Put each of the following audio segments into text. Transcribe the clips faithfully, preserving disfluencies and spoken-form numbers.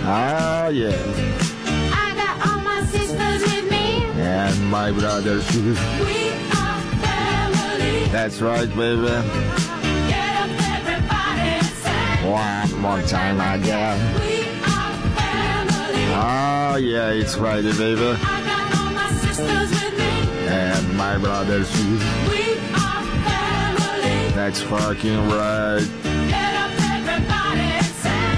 Ah, yeah. I got all my sisters with me. And my brothers. We are family. That's right, baby. Get up, everybody, and sing. One more time again. We are family. Ah, yeah, it's Friday, baby. I got all my sisters with me. And my brothers. We are family. That's fucking right. Get up, everybody, and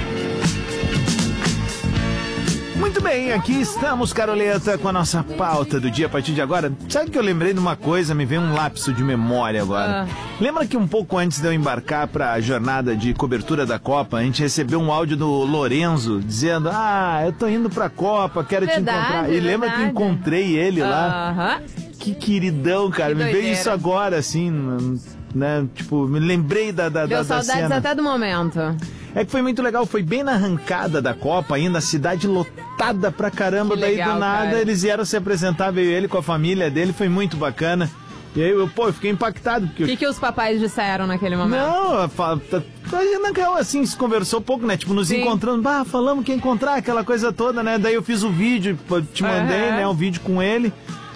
sing. Muito bem, aqui estamos, Caroleta, com a nossa pauta do dia a partir de agora. Sabe que eu lembrei de uma coisa, me veio um lapso de memória agora. Ah. Lembra que um pouco antes de eu embarcar para a jornada de cobertura da Copa, a gente recebeu um áudio do Lorenzo dizendo: ah, eu tô indo pra Copa, quero Verdade, te encontrar. E lembra que eu verdade. encontrei ele lá? Aham. Que queridão, cara. Que me veio doideira. isso agora, assim, né? Tipo, me lembrei da, da, Deu da, da saudades cena. até do momento. É que foi muito legal, foi bem na arrancada da Copa ainda, a cidade lotada pra caramba, Que daí legal, do nada cara. eles vieram se apresentar, veio ele com a família dele, foi muito bacana. E aí eu, pô, eu fiquei impactado, porque... O que, que os papais disseram naquele momento? Não, a fa- tá- tá- na real, assim, se conversou pouco, né? Tipo, nos Sim. encontrando, bah, falamos que ia encontrar, aquela coisa toda, né? Daí eu fiz o vídeo, pô, te mandei, Aham. né, o vídeo com ele.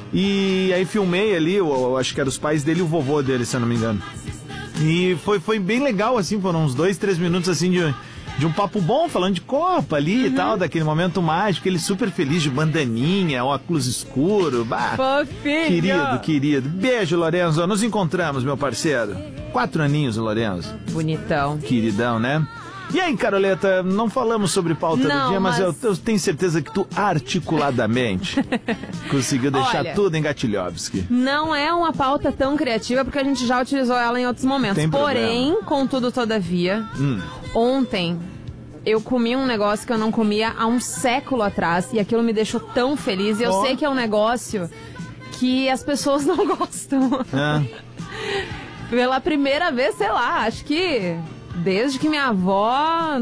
E aí filmei ali, eu, eu acho que eram os pais dele e o vovô dele, se eu não me engano. E foi, foi bem legal, assim, foram uns dois, três minutos, assim, de, de um papo bom, falando de Copa ali e tal, daquele momento mágico, ele super feliz de bandaninha, óculos escuro, bah. Fofinho! Querido, querido. Beijo, Lorenzo. Nos encontramos, meu parceiro. Quatro aninhos, Lorenzo. Bonitão. Queridão, né? E aí, Caroleta, não falamos sobre pauta Não, do dia, mas, mas- Eu, eu tenho certeza que tu articuladamente conseguiu deixar Olha, tudo em Gatilhovski. Não é uma pauta tão criativa, porque a gente já utilizou ela em outros momentos. Tem Porém, contudo, todavia, Hum. ontem eu comi um negócio que eu não comia há um século atrás, e aquilo me deixou tão feliz. E eu Ó. sei que é um negócio que as pessoas não gostam. Ah, Pela primeira vez, sei lá, acho que desde que minha avó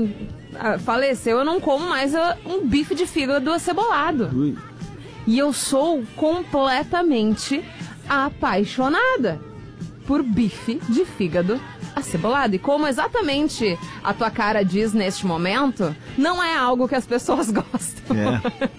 ah, faleceu, eu não como mais ah, um bife de fígado acebolado. ui. E eu sou completamente apaixonada por bife de fígado acebolado. E como exatamente a tua cara diz neste momento, não é algo que as pessoas gostam. É.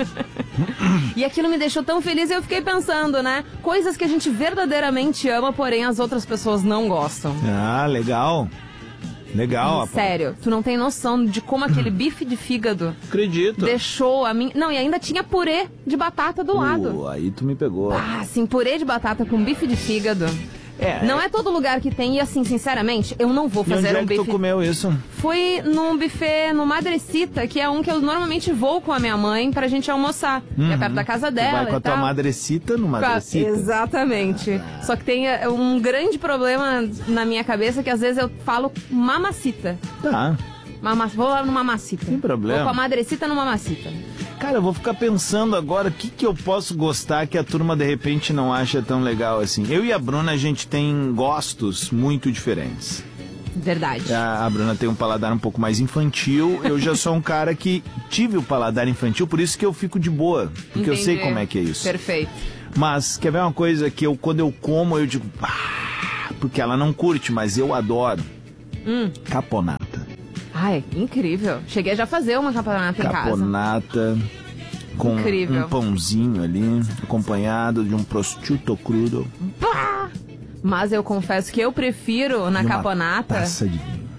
E aquilo me deixou tão feliz e eu fiquei pensando, né? Coisas que a gente verdadeiramente ama, porém as outras pessoas não gostam. Ah, legal. Legal. rapaz. Sério, tu não tem noção de como aquele bife de fígado Acredito. deixou a mim... Não, e ainda tinha purê de batata do lado. Uh, aí tu me pegou. Ah, assim, purê de batata com bife de fígado. É, Não é todo lugar que tem, e assim, sinceramente, eu não vou E onde fazer é um que tu bife... comeu isso? Fui num buffet no Madrecita, que é um que eu normalmente vou com a minha mãe pra gente almoçar. É perto da casa Tu dela vai com a e tua tal. madrecita no Com a- madrecita? Exatamente. Só que tem eh, um grande problema na minha cabeça, que às vezes eu falo mamacita. Tá. Mama... Vou lá no mamacita. Sem problema. Vou com a madrecita no mamacita. Cara, eu vou ficar pensando agora o que, que eu posso gostar que a turma de repente não acha tão legal assim. Eu e a Bruna, a gente tem gostos muito diferentes. Verdade. A, a Bruna tem um paladar um pouco mais infantil. Eu já sou um cara que tive o paladar infantil, por isso que eu fico de boa. Porque eu sei Entendi. como é que é isso. Perfeito. Mas quer ver uma coisa que eu, quando eu como, eu digo, ah, porque ela não curte, mas eu adoro. Hum. Caponata. Ai, incrível. Cheguei a já fazer uma campeonato em casa. Caponata com Incrível. um pãozinho ali, acompanhado de um prosciutto crudo. Pá! Mas eu confesso que eu prefiro na e uma caponata. taça de vinho.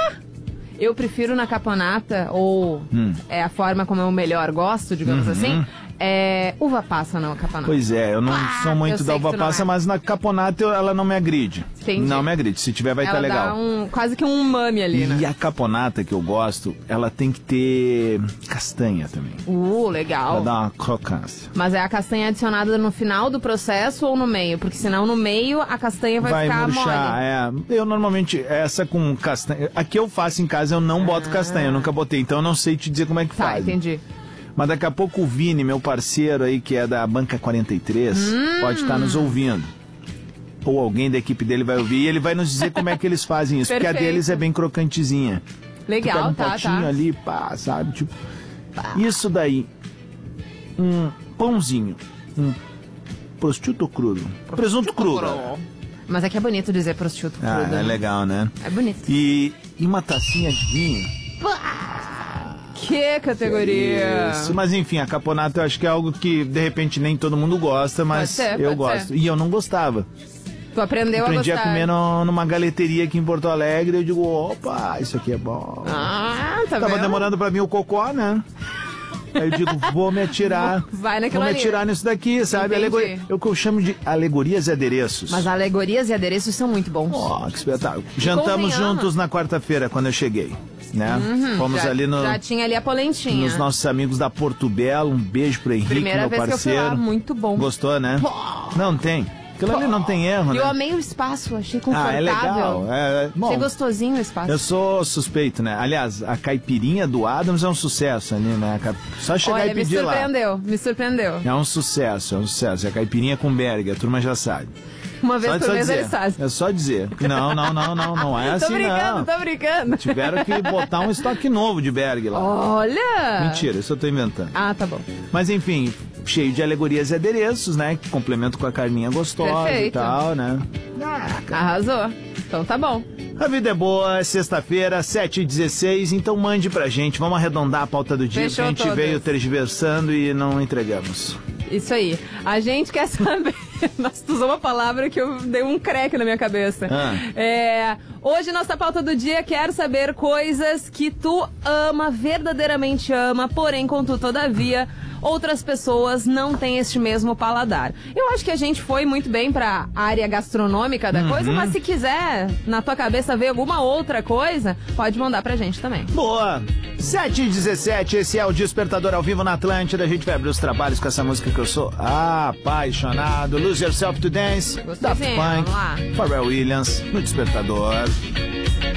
Eu prefiro na caponata, ou Hum. é a forma como eu melhor gosto, digamos Uhum. assim, é uva passa na caponata. Pois é, eu não Ah, sou eu muito sei da que tu uva não passa, é. mas na caponata eu- ela não me agride. Entendi. Não me agride. Se tiver, vai estar Ela legal. dá um, quase que um umami ali, né? E a caponata que eu gosto, ela tem que ter castanha também. Uh, legal. Pra dar uma crocância. Mas é a castanha adicionada no final do processo ou no meio? Porque senão no meio a castanha vai, Vai ficar murchar, mole. é. Eu normalmente, essa com castanha... Aqui eu faço em casa, eu não boto castanha, eu nunca botei, então eu não sei te dizer como é que Tá, faz. entendi. Mas daqui a pouco o Vini, meu parceiro aí, que é da Banca quarenta e três, Hum. pode estar nos ouvindo. Ou alguém da equipe dele vai ouvir e ele vai nos dizer como é que eles fazem isso. Porque a Perfeito. deles é bem crocantezinha. Tu pega Legal, um tá, potinho tá. ali, pá, sabe? Tipo, isso daí, um pãozinho, um prosciutto crudo, presunto crudo. Mas é que é bonito dizer prosciutto Ah, crudo. é né? legal, né? É bonito. E, e uma tacinha de vinho. Que categoria? Isso, mas enfim, a caponata eu acho que é algo que de repente nem todo mundo gosta, mas Pode ser, eu pode gosto. ser. E eu não gostava. Tu aprendeu Aprendi a a gostar. comer no- numa galeteria aqui em Porto Alegre, eu digo, opa, isso aqui é bom. Ah, tá Tava vendo? demorando pra mim o cocó, né? Aí eu digo, vou me atirar. Vai naquilo Vou me ali. atirar nisso daqui, sabe? Entendi. Alegoria, é o que eu chamo de alegorias e adereços. Mas alegorias e adereços são muito bons. Ó, que espetáculo. Jantamos convenhamos. juntos na quarta-feira, quando eu cheguei, né? Fomos já, ali no, já tinha ali a polentinha. nos nossos amigos da Porto Belo. Um beijo pro Henrique, Primeira meu vez que eu fui parceiro. lá, muito bom. Gostou, né? Pô. Não tem. Aquilo ali não tem erro, E eu né? amei o espaço, achei Ah, confortável. é legal. É, bom, Achei gostosinho o espaço. eu sou suspeito, né? Aliás, a caipirinha do Adams é um sucesso ali, né? Só chegar Olha, e me pedir lá. surpreendeu, me surpreendeu. É um sucesso, é um sucesso. É a caipirinha com Berg, a turma já sabe. Uma vez Só, por só mês dizer. eles fazem. É só dizer. Não, não, não, não, não é Tô assim, brincando, não. tô brincando. Tiveram que botar um estoque novo de Berg lá. Olha! Mentira, isso eu tô inventando. Ah, tá bom. Mas enfim, cheio de alegorias e adereços, né? Que complemento com a carninha gostosa Perfeito. e tal, né? Arrasou. Então tá bom. A vida é boa, é sexta-feira, sete e dezesseis, então mande pra gente. Vamos arredondar a pauta do dia, Fechou que a gente todas. veio tergiversando e não entregamos. Isso aí. A gente quer saber. Nossa, tu usou uma palavra que eu dei um creque na minha cabeça. Ah. É, hoje, nossa pauta do dia, quero saber coisas que tu ama, verdadeiramente ama, porém, contudo, todavia, outras pessoas não têm este mesmo paladar. Eu acho que a gente foi muito bem pra área gastronômica da coisa, mas se quiser, na tua cabeça, ver alguma outra coisa, pode mandar pra gente também. Boa! sete e dezessete, esse é o Despertador ao vivo na Atlântida. A gente vai abrir os trabalhos com essa música que eu sou apaixonado. Lose Yourself to Dance, Daft Gostosinho, Punk, vamos lá. Pharrell Williams, no Despertador.